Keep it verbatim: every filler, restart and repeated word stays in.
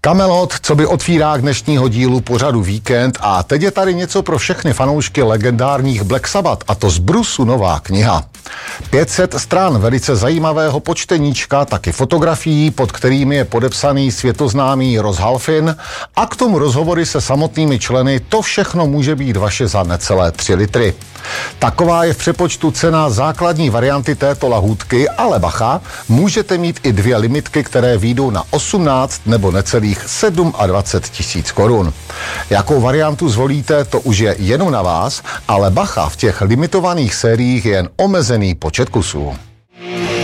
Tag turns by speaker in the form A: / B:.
A: Kamelot, co by otvírák dnešního dílu pořadu Víkend, a teď je tady něco pro všechny fanoušky legendárních Black Sabbath, a to z Brusu nová kniha. pět set stran velice zajímavého počteníčka, taky fotografií, pod kterými je podepsaný světoznámý Ross Halfin, a k tomu rozhovory se samotnými členy. To všechno může být vaše za necelé tři litry. Taková je v přepočtu cena základní varianty této lahůdky, ale bacha, můžete mít i dvě limitky, které výjdou na osmnáct nebo necelých dvacet sedm tisíc korun. Jakou variantu zvolíte, to už je jenom na vás, ale bacha, v těch limitovaných sériích je jen omezený počet kusů.